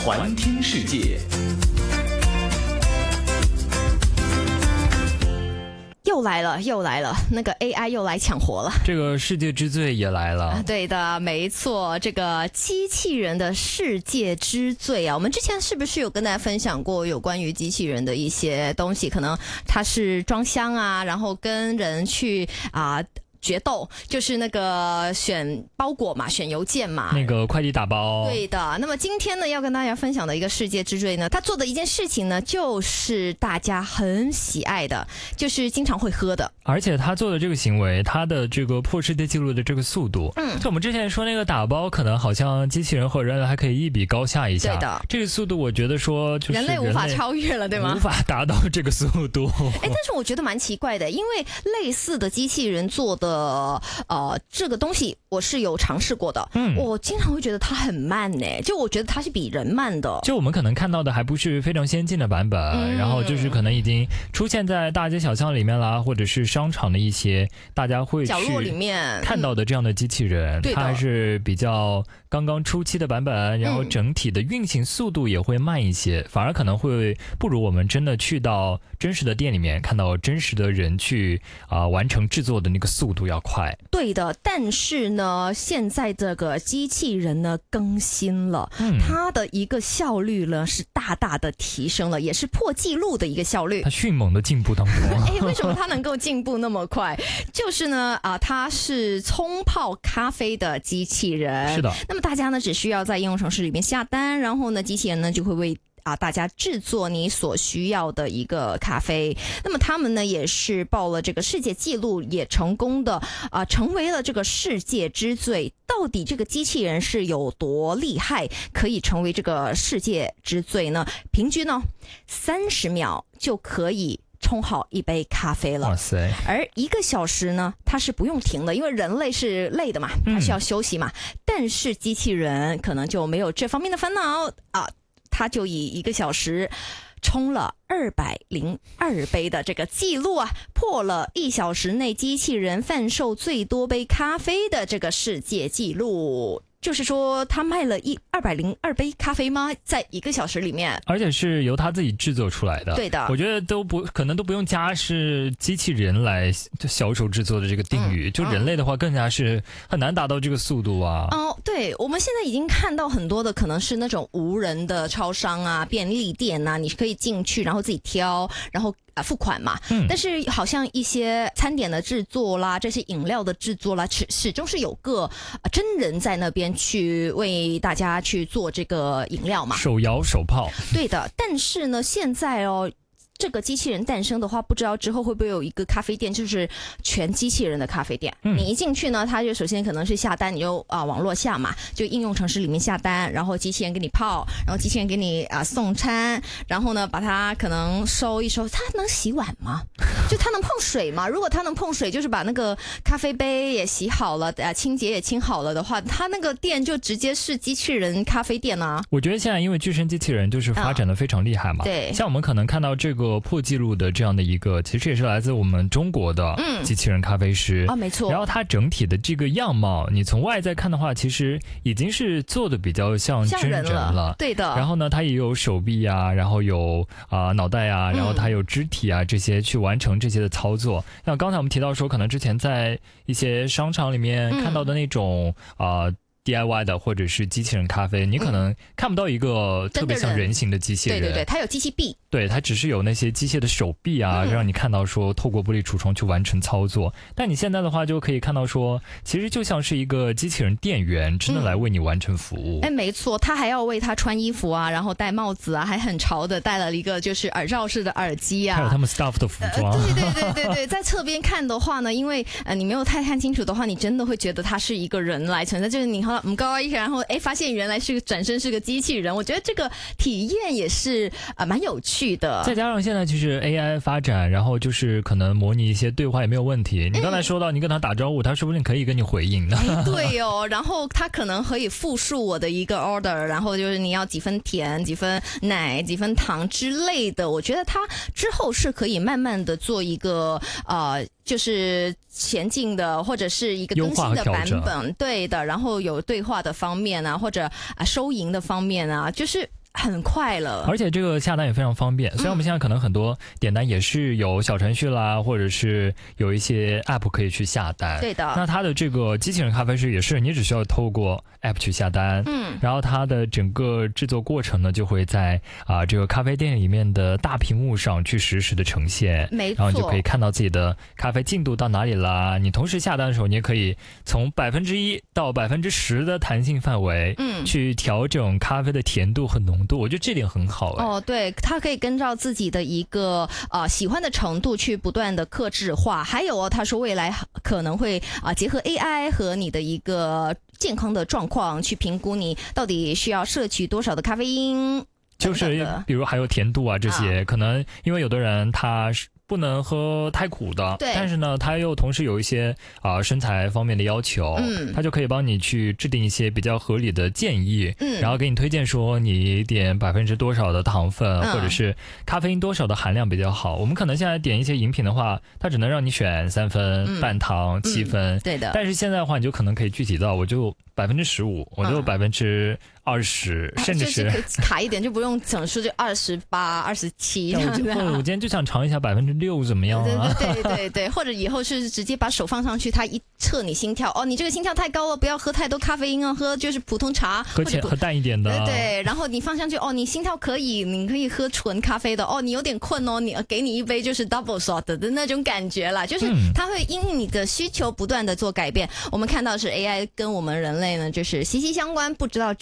环听世界。 又来了，那个 AI 又来抢活了， 这个世界之最也来了。 对的，没错，这个机器人的世界之最啊，我们之前是不是有跟大家分享过有关于机器人的一些东西？可能它是装箱啊，然后跟人去决斗，就是那个选包裹嘛，选邮件嘛， 那个快递打包。 对的。那么今天呢，要跟大家分享的一个世界之最呢，他做的一件事情呢，就是大家很喜爱的，就是经常会喝的。 而且他做的这个行为，他的这个破世界纪录的这个速度，就我们之前说那个打包，可能好像机器人和人类还可以一比高下一下。 对的， 这个速度我觉得说就是人类无法超越了，对吗？ 无法达到这个速度。 但是我觉得蛮奇怪的，因为类似的机器人做的这个东西我是有尝试过的，我经常会觉得它很慢呢，就我觉得它是比人慢的。 就我们可能看到的还不是非常先进的版本，然后就是可能已经出现在大街小巷里面啦，或者是商场的一些大家会去角落里面看到的这样的机器人，它还是比较刚刚初期的版本，然后整体的运行速度也会慢一些，反而可能会不如我们真的去到真实的店里面看到真实的人去完成制作的那个速度要快。 对的，但是呢，现在这个机器人呢更新了，它的一个效率呢是大大的提升了，也是破纪录的一个效率。 它迅猛的进步当中。 为什么它能够进步那么快？就是呢，它是冲泡咖啡的机器人。 是的。 那么大家呢只需要在应用程式里面下单，然后呢，机器人呢就会为大家制作你所需要的一个咖啡。那么他们呢也是报了这个世界纪录，也成功的成为了这个世界之最。到底这个机器人是有多厉害，可以成为这个世界之最呢？平均呢30秒就可以冲好一杯咖啡了。 哇塞！ 而1个小时呢，它是不用停的，因为人类是累的嘛，它是要休息嘛。但是机器人可能就没有这方面的烦恼它就以1个小时冲了202杯的这个记录破了1小时内机器人贩售最多杯咖啡的这个世界纪录。就是说他卖了202杯咖啡吗？在1个小时里面， 而且是由他自己制作出来的。 对的， 我觉得可能都不用加是机器人来销售制作的这个定语，就人类的话更加是很难达到这个速度啊。 对，我们现在已经看到很多的可能是那种无人的超商啊、便利店啊，你可以进去然后自己挑，然后付款嘛。但是好像一些餐点的制作啦，这些饮料的制作啦，始终是有个真人在那边去为大家去做这个饮料嘛， 手摇手泡。 对的，但是呢，现在这个机器人诞生的话，不知道之后会不会有一个咖啡店，就是全机器人的咖啡店。你一进去呢，它就首先可能是下单，你就网络下嘛，就应用程式里面下单，然后机器人给你泡，然后机器人给你送餐，然后呢把它可能收一收。它能洗碗吗？就它能碰水吗？如果它能碰水，就是把那个咖啡杯也洗好了，清洁也清好了的话，它那个店就直接是机器人咖啡店啊。 我觉得现在因为巨声机器人就是发展的非常厉害嘛， 对， 像我们可能看到这个破纪录的这样的一个，其实也是来自我们中国的机器人咖啡师没错。 然后它整体的这个样貌，你从外在看的话，其实已经是做的比较像真人了。 对的。 然后呢，它也有手臂啊，然后有脑袋啊，然后它有肢体啊，这些去完成这些的操作。像刚才我们提到说，可能之前在一些商场里面看到的那种DIY 的或者是机器人咖啡，你可能看不到一个特别像人形的机器人。 对，它有机器臂。 对，它只是有那些机械的手臂啊，让你看到说透过玻璃橱窗去完成操作。但你现在的话就可以看到说，其实就像是一个机器人店员真的来为你完成服务。 没错，他还要为他穿衣服啊，然后戴帽子啊，还很潮的戴了一个就是耳罩式的耳机啊， 还有他们 staff 的服装。 对，在侧边看的话呢，因为你没有太看清楚的话，你真的会觉得他是一个人来存在，就是你好像高一，然后发现原来是转身是个机器人。我觉得这个体验也是蛮有趣的。 再加上现在其实 AI 发展，然后就是可能模拟一些对话也没有问题。你刚才说到你跟他打招呼，他说不定可以跟你回应的。 对然后他可能可以复述我的一个 order， 然后就是你要几分甜、几分奶、几分糖之类的。我觉得他之后是可以慢慢的做一个就是前进的或者是一个更新的版本，对的。然后有对话的方面啊，或者收银的方面啊，就是很快了， 而且这个下单也非常方便。虽然我们现在可能很多点单也是有小程序啦，或者是有一些 app 可以去下单。 对的。 那它的这个机器人咖啡师也是，你只需要透过 app 去下单，然后它的整个制作过程呢，就会在这个咖啡店里面的大屏幕上去实时的呈现， 没错， 然后你就可以看到自己的咖啡进度到哪里啦。你同时下单的时候，你也可以从1%到10%的弹性范围，去调整咖啡的甜度和浓度。我觉得这点很好哦，对，它可以根照自己的一个喜欢的程度去不断的客制化。还有他说未来可能会结合 AI 和你的一个健康的状况去评估你到底需要摄取多少的咖啡因， 就是比如还有甜度啊这些，可能因为有的人他是不能喝太苦的， 对， 但是呢他又同时有一些身材方面的要求，他就可以帮你去制定一些比较合理的建议，然后给你推荐说你点多少的糖分，或者是咖啡因多少的含量比较好。我们可能现在点一些饮品的话，它只能让你选3分、半糖、7分，对的。但是现在的话，你就可能可以具体到我就15%，我就20%，甚至是卡一点就不用整数，就28、27这样子。 或者我今天就想尝一下6%怎么样啊？ 对，或者以后是直接把手放上去，它一测你心跳，你这个心跳太高了，不要喝太多咖啡因啊，喝就是普通茶， 喝淡一点的。 对，然后你放上去，你心跳可以，你可以喝纯咖啡的。你有点困你给你一杯就是 double shot 的那种感觉啦，就是它会因你的需求不断的做改变。我们看到是 AI 跟我们人类呢就是息息相关，不知道